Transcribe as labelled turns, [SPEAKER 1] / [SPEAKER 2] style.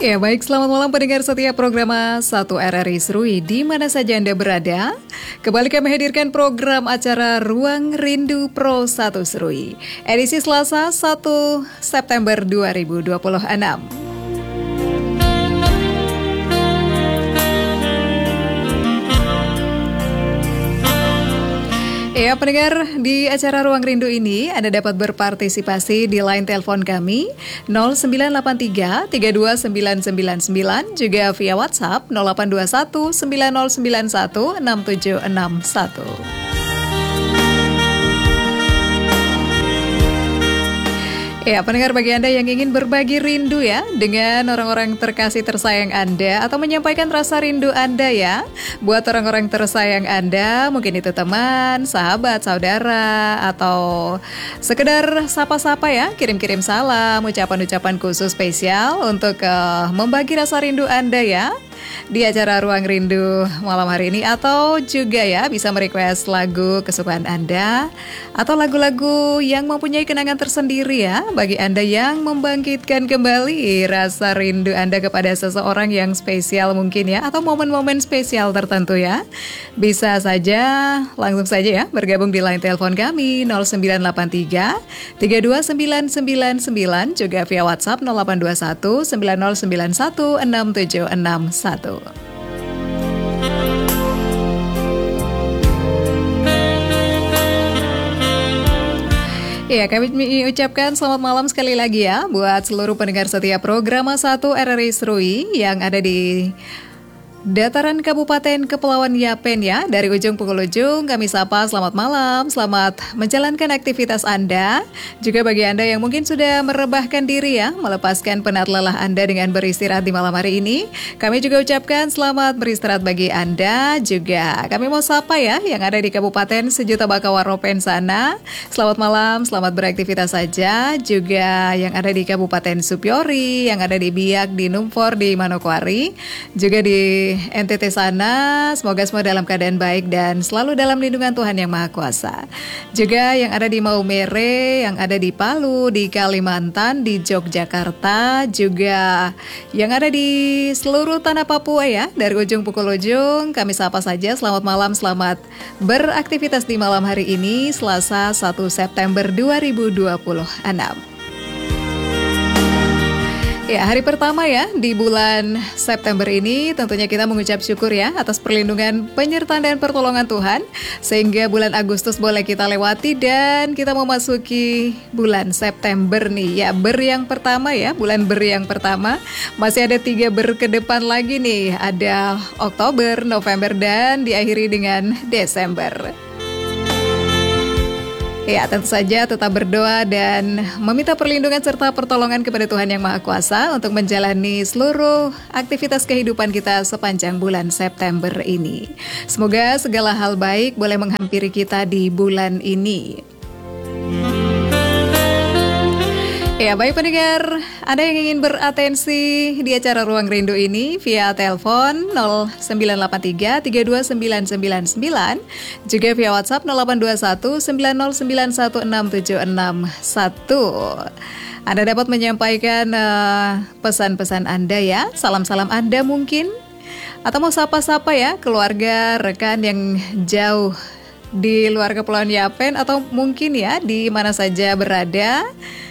[SPEAKER 1] Ya baik, selamat malam pendengar setiap program 1 RRI Serui di mana saja Anda berada. Kembali kami hadirkan program acara Ruang Rindu Pro 1 Serui, edisi Selasa 1 September 2026. Ya pendengar, di acara Ruang Rindu ini Anda dapat berpartisipasi di line telepon kami 0983 329999, juga via WhatsApp 0821 9091 6761. Ya, pendengar, bagi Anda yang ingin berbagi rindu ya dengan orang-orang terkasih tersayang Anda atau menyampaikan rasa rindu Anda ya buat orang-orang tersayang Anda, mungkin itu teman, sahabat, saudara, atau sekedar sapa-sapa ya, kirim-kirim salam, ucapan-ucapan khusus spesial untuk membagi rasa rindu Anda ya di acara Ruang Rindu malam hari ini, atau juga ya bisa merequest lagu kesukaan Anda atau lagu-lagu yang mempunyai kenangan tersendiri ya bagi Anda yang membangkitkan kembali rasa rindu Anda kepada seseorang yang spesial mungkin ya, atau momen-momen spesial tertentu ya. Bisa saja langsung saja ya bergabung di line telepon kami 0983 32999, juga via WhatsApp 0821 9091 6761. Ya, kami ucapkan selamat malam sekali lagi ya buat seluruh pendengar setia program 1 RRI Serui yang ada di dataran Kabupaten Kepulauan Yapen ya. Dari ujung pukul ujung kami sapa selamat malam, selamat menjalankan aktivitas Anda. Juga bagi Anda yang mungkin sudah merebahkan diri ya, melepaskan penat lelah Anda dengan beristirahat di malam hari ini, kami juga ucapkan selamat beristirahat bagi Anda. Juga kami mau sapa ya yang ada di Kabupaten Sejuta Bakawaropen sana, selamat malam, selamat beraktivitas saja. Juga yang ada di Kabupaten Supiori, yang ada di Biak, di Numfor, di Manokwari, juga di NTT sana, semoga semua dalam keadaan baik dan selalu dalam lindungan Tuhan Yang Maha Kuasa. Juga yang ada di Maumere, yang ada di Palu, di Kalimantan, di Yogyakarta, juga yang ada di seluruh tanah Papua ya, dari ujung pukul ujung kami sapa saja selamat malam, selamat beraktivitas di malam hari ini Selasa 1 September 2026. Ya, hari pertama ya di bulan September ini tentunya kita mengucap syukur ya atas perlindungan, penyertaan dan pertolongan Tuhan, sehingga bulan Agustus boleh kita lewati dan kita memasuki bulan September nih ya, ber yang pertama ya, bulan ber yang pertama. Masih ada 3 ber ke depan lagi nih, ada Oktober, November, dan diakhiri dengan Desember. Ya, tentu saja tetap berdoa dan meminta perlindungan serta pertolongan kepada Tuhan Yang Maha Kuasa untuk menjalani seluruh aktivitas kehidupan kita sepanjang bulan September ini. Semoga segala hal baik boleh menghampiri kita di bulan ini. Ya, baik pendengar, Anda yang ingin beratensi di acara Ruang Rindu ini via telepon 0983 32999, juga via WhatsApp 0821 9091 6761. Anda dapat menyampaikan pesan-pesan Anda ya, salam-salam Anda mungkin, atau mau sapa-sapa ya keluarga, rekan yang jauh di luar Kepulauan Yapen, atau mungkin ya di mana saja berada.